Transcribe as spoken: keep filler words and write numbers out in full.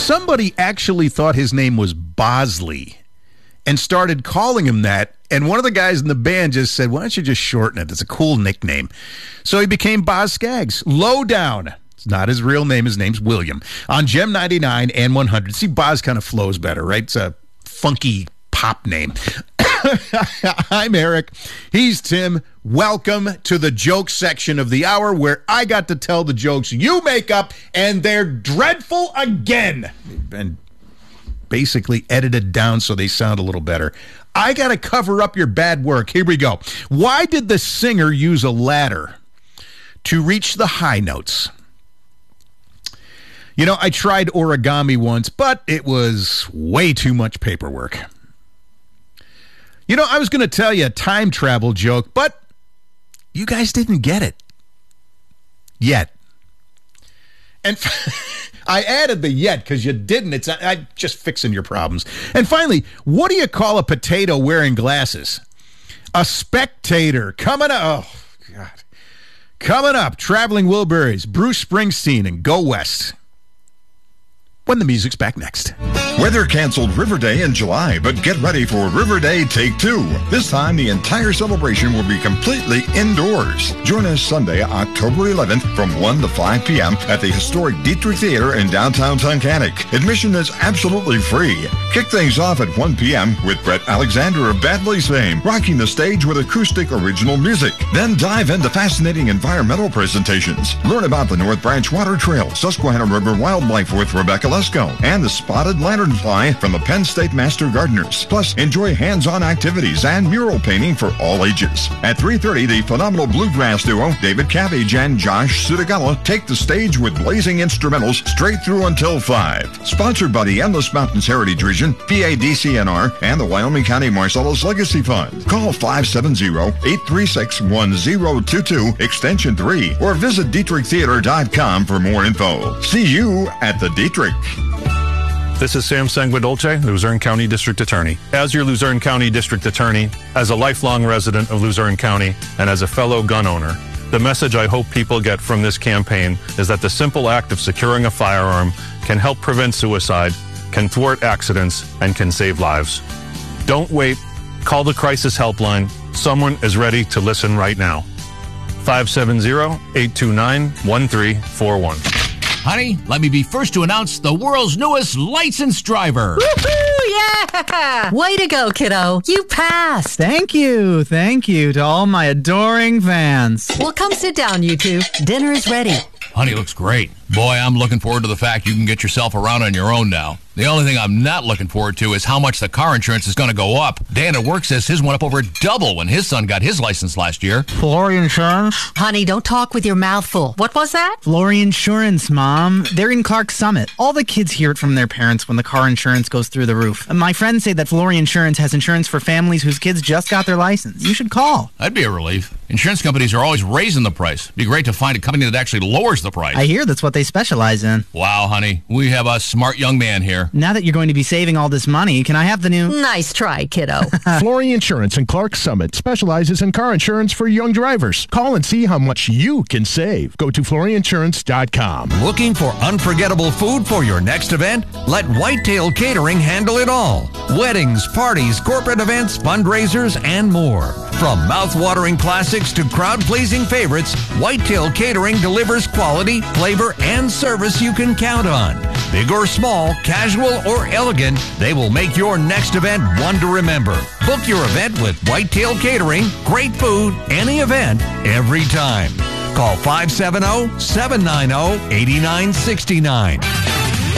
somebody actually thought his name was Bosley and started calling him that. And one of the guys in the band just said, why don't you just shorten it? It's a cool nickname. So he became Boz Scaggs. Lowdown. It's not his real name. His name's William. On Gem ninety-nine and one hundred. See, Boz kind of flows better, right? It's a funky pop name. I'm Eric. He's Tim. Welcome to the joke section of the hour where I got to tell the jokes you make up, and they're dreadful again. And basically edited down so they sound a little better. I got to cover up your bad work. Here we go. Why did the singer use a ladder to reach the high notes? You know, I tried origami once, but it was way too much paperwork. You know, I was going to tell you a time travel joke, but you guys didn't get it yet. And I added the yet because you didn't. It's I'm just fixing your problems. And finally, what do you call a potato wearing glasses? A spectator. Coming up. Oh, God. Coming up, Traveling Wilburys, Bruce Springsteen, and Go West. When the music's back next. Weather canceled River Day in July, but get ready for River Day Take Two. This time, the entire celebration will be completely indoors. Join us Sunday, October eleventh from one to five p.m. at the historic Dietrich Theater in downtown Tunkhannock. Admission is absolutely free. Kick things off at one p.m. with Brett Alexander of Bad Boys fame, rocking the stage with acoustic original music. Then dive into fascinating environmental presentations. Learn about the North Branch Water Trail, Susquehanna River Wildlife with Rebecca Lesko, and the Spotted Lanternfly from the Penn State Master Gardeners. Plus, enjoy hands-on activities and mural painting for all ages. At three thirty, the phenomenal bluegrass duo David Cabbage and Josh Sudagala take the stage with blazing instrumentals straight through until five. Sponsored by the Endless Mountains Heritage Region, P A D C N R, and the Wyoming County Marcellus Legacy Fund. Call five seven zero, eight three six, one zero two two, extension three, or visit Dietrich Theater dot com for more info. See you at the Dietrich. This is Sam Sanguadolce, Luzerne County District Attorney. As your Luzerne County District Attorney, as a lifelong resident of Luzerne County, and as a fellow gun owner, the message I hope people get from this campaign is that the simple act of securing a firearm can help prevent suicide, can thwart accidents, and can save lives. Don't wait. Call the crisis helpline. Someone is ready to listen right now. five seven zero, eight two nine, one three four one. Honey, let me be first to announce the world's newest licensed driver. Woohoo! Yeah! Way to go, kiddo. You passed. Thank you. Thank you to all my adoring fans. Well, come sit down, you two. Dinner is ready. Honey looks great. Boy, I'm looking forward to the fact you can get yourself around on your own now. The only thing I'm not looking forward to is how much the car insurance is going to go up. Dan at work says his went up over double when his son got his license last year. Flory Insurance? Honey, don't talk with your mouth full. What was that? Flory Insurance, Mom. They're in Clark Summit. All the kids hear it from their parents when the car insurance goes through the roof. And my friends say that Flory Insurance has insurance for families whose kids just got their license. You should call. That'd be a relief. Insurance companies are always raising the price. It'd be great to find a company that actually lowers the price. I hear that's what they specialize in. Wow, honey. We have a smart young man here. Now that you're going to be saving all this money, can I have the new... Nice try, kiddo. Flory Insurance in Clark Summit specializes in car insurance for young drivers. Call and see how much you can save. Go to flory insurance dot com. Looking for unforgettable food for your next event? Let Whitetail Catering handle it all. Weddings, parties, corporate events, fundraisers, and more. From mouth-watering classics to crowd-pleasing favorites, Whitetail Catering delivers quality, flavor, and service you can count on. Big or small, casual or elegant, they will make your next event one to remember. Book your event with Whitetail Catering. Great food, any event, every time. Call five seven zero, seven nine zero, eight nine six nine.